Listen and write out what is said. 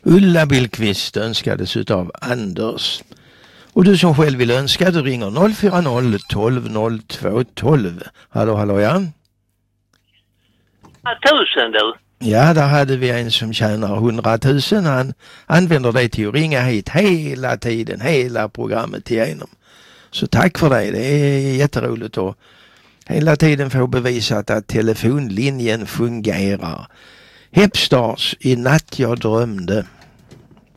Ulla Billqvist önskades utav Anders. Och du som själv vill önska, du ringer 040 12 02 12. Hallå ja? 1000 du. Ja, där hade vi en som tjänar 100 000. Han använder det till att ringa hit hela tiden, hela programmet igenom. Så tack för det, det är jätteroligt att hela tiden få bevisat att telefonlinjen fungerar. Hepstars, i natt jag drömde.